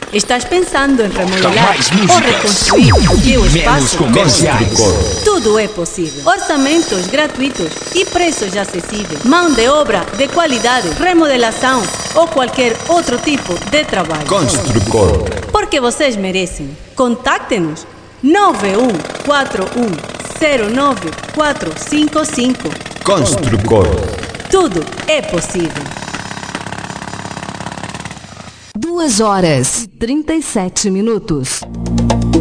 Estás pensando em remodelar Mais ou músicas reconstruir o teu menos espaço? comerciais. Tudo é possível. Orçamentos gratuitos e preços acessíveis. Mão de obra de qualidade, remodelação ou qualquer outro tipo de trabalho. Construcor. Porque vocês merecem. Contacte-nos 9141094455. Construcor. Tudo é possível. 2 horas e 37 minutos.